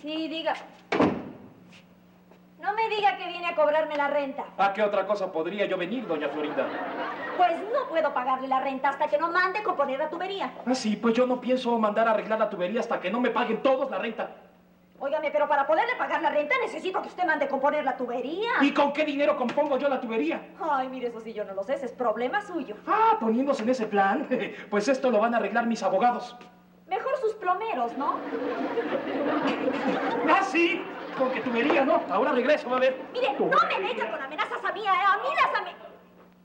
Sí, diga. No me diga que viene a cobrarme la renta. ¿A qué otra cosa podría yo venir, doña Florinda? Pues no puedo pagarle la renta hasta que no mande componer la tubería. Ah, sí, pues yo no pienso mandar a arreglar la tubería hasta que no me paguen todos la renta. Óigame, pero para poderle pagar la renta necesito que usted mande componer la tubería. ¿Y con qué dinero compongo yo la tubería? Ay, mire, eso sí yo no lo sé, ese es problema suyo. Ah, poniéndose en ese plan, pues esto lo van a arreglar mis abogados. Mejor sus plomeros, ¿no? Ah, sí, con que tubería, ¿no? Ahora regreso, va a ver. Mire, no me venga con amenazas a mí las amenazas.